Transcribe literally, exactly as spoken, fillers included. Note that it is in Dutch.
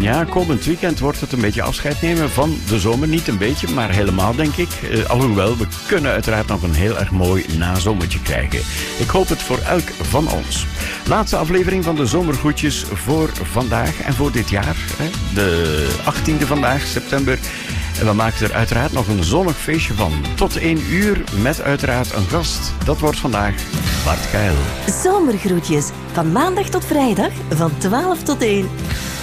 Ja, komend weekend wordt het een beetje afscheid nemen van de zomer. Niet een beetje, maar helemaal, denk ik. Uh, alhoewel, we kunnen uiteraard nog een heel erg mooi nazomertje krijgen. Ik hoop het voor elk van ons. Laatste aflevering van de zomergroetjes voor vandaag en voor dit jaar. Hè? De achttiende vandaag, september. En we maken er uiteraard nog een zonnig feestje van. Tot één uur met uiteraard een gast. Dat wordt vandaag Bart Keil. Zomergroetjes. Van maandag tot vrijdag van twaalf tot één.